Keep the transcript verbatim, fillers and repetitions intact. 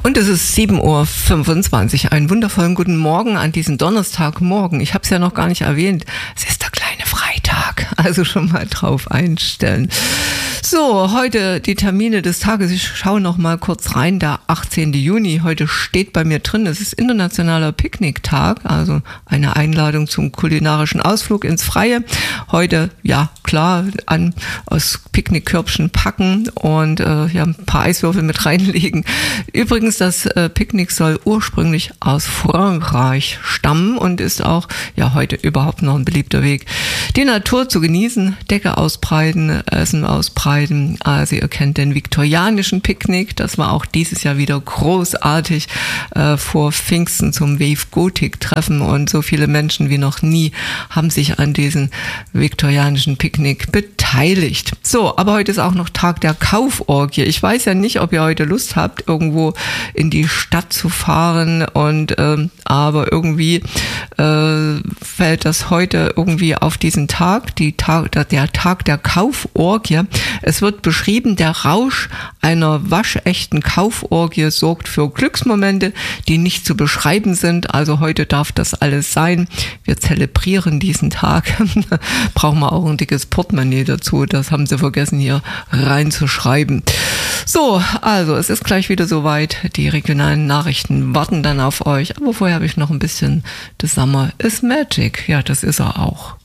Und es ist sieben Uhr fünfundzwanzig. Einen wundervollen guten Morgen an diesem Donnerstagmorgen. Ich habe es ja noch gar nicht erwähnt. Es ist der kleine Freitag, also schon mal drauf einstellen. So, heute die Termine des Tages. Ich schaue noch mal kurz rein. Der achtzehnten Juni. Heute steht bei mir drin, es ist internationaler Picknicktag, also eine Einladung zum kulinarischen Ausflug ins Freie. Heute, ja klar, an aus Picknickkörbchen packen und äh, ja, ein paar Eiswürfel mit reinlegen. Übrigens, das äh, Picknick soll ursprünglich aus Frankreich stammen und ist auch ja heute überhaupt noch ein beliebter Weg, die Natur zu genießen, Decke ausbreiten, Essen ausbreiten. Also ihr kennt den viktorianischen Picknick, das war auch dieses Jahr wieder großartig äh, vor Pfingsten zum Wave Gothic Treffen und so viele Menschen wie noch nie haben sich an diesem viktorianischen Picknick beteiligt. So, aber heute ist auch noch Tag der Kauforgie. Ich weiß ja nicht, ob ihr heute Lust habt, irgendwo in die Stadt zu fahren und ähm, aber irgendwie äh, fällt das heute irgendwie auf diesen Tag, die Tag, der Tag der Kauforgie. Es wird beschrieben, der Rausch einer waschechten Kauforgie sorgt für Glücksmomente, die nicht zu beschreiben sind. Also heute darf das alles sein. Wir zelebrieren diesen Tag. Brauchen wir auch ein dickes Portemonnaie dazu. Das haben sie vergessen hier reinzuschreiben. So, also es ist gleich wieder soweit. Die regionalen Nachrichten warten dann auf euch. Aber vorher habe ich noch ein bisschen The Summer is Magic. Ja, das ist er auch.